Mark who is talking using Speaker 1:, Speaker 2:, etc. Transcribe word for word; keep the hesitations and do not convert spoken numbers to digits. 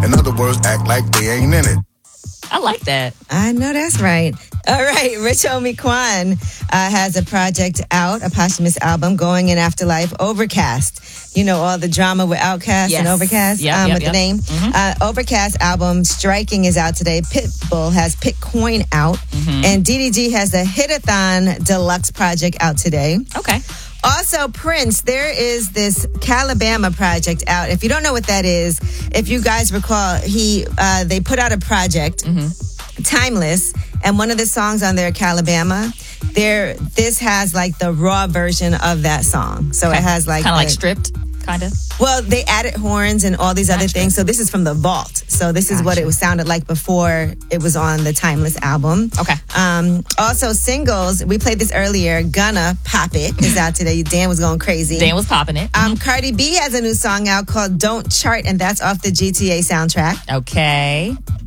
Speaker 1: In other words, act like they ain't in it.
Speaker 2: I like that.
Speaker 3: I know that's right. All right, Rich Homie Quan uh, has a project out, a posthumous album, Going in Afterlife, Overcast. You know, all the drama with Outkast
Speaker 2: Yes.
Speaker 3: and Overcast
Speaker 2: Yep,
Speaker 3: um,
Speaker 2: yep,
Speaker 3: with
Speaker 2: yep.
Speaker 3: the name.
Speaker 2: Mhm.
Speaker 3: Uh, Overcast album, Striking, is out today. Pitbull has Pitcoin out.
Speaker 2: Mhm.
Speaker 3: And D D G has the Hitathon Deluxe project out today.
Speaker 2: Okay.
Speaker 3: Also, Prince, there is this Calabama project out. If you don't know what that is, if you guys recall, he uh, they put out a project, Timeless, and one of the songs on there, Calabama, there this has like the raw version of that song. So
Speaker 2: Okay.
Speaker 3: it has like
Speaker 2: kind of like
Speaker 3: the-
Speaker 2: stripped, kind of.
Speaker 3: well, they added horns and all these other
Speaker 2: Gotcha.
Speaker 3: things. So this is from the vault. So this is what
Speaker 2: Gotcha.
Speaker 3: it was sounded like before it was on the Timeless album.
Speaker 2: Okay.
Speaker 3: Um, also, singles. We played this earlier. Gonna Pop It is out today. Dan was going crazy.
Speaker 2: Dan was popping it.
Speaker 3: Um, Cardi B has a new song out called Don't Chart, and that's off the G T A soundtrack.
Speaker 2: Okay.